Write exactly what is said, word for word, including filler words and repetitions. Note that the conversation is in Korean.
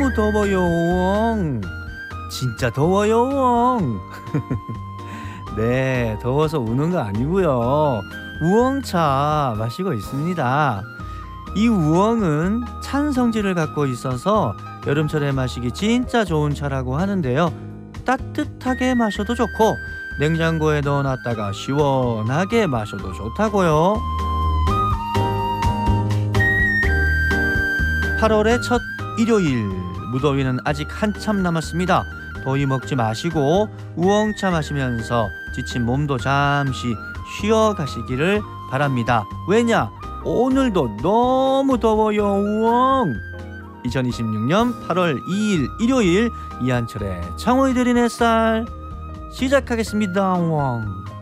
너무 더워요. 우엉. 진짜 더워요. 우엉. 네, 더워서 우는 거 아니고요. 우엉차 마시고 있습니다. 이 우엉은 찬 성질을 갖고 있어서 여름철에 마시기 진짜 좋은 차라고 하는데요. 따뜻하게 마셔도 좋고 냉장고에 넣어놨다가 시원하게 마셔도 좋다고요. 팔월의 첫 일요일, 무더위는 아직 한참 남았습니다. 더위 먹지 마시고 우엉차 마시면서 지친 몸도 잠시 쉬어 가시기를 바랍니다. 왜냐? 오늘도 너무 더워요. 우엉. 이천이십육년 팔월 이일 일요일 이한철의 창호이 들린 햇살 시작하겠습니다. 우엉.